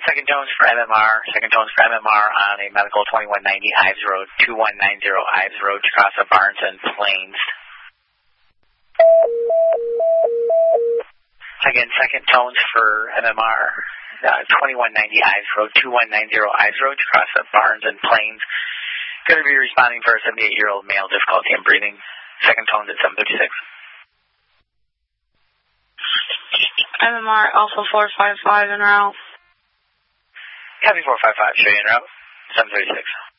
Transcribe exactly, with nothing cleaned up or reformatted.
second tones for M M R, second tones for M M R on a medical twenty-one ninety Ives Road, two one nine zero Ives Road, Chickasaw, Barnes, and Plains. Again, second tones for M M R, uh, twenty-one ninety Ives Road, two one nine zero Ives Road, Chickasaw, Barnes, and Plains. Going to be responding for a seventy-eight-year-old male, difficulty in breathing. Second tones at seven thirty-six. M M R Alpha four five five en route. Copy four five five, show you en route, seven thirty-six.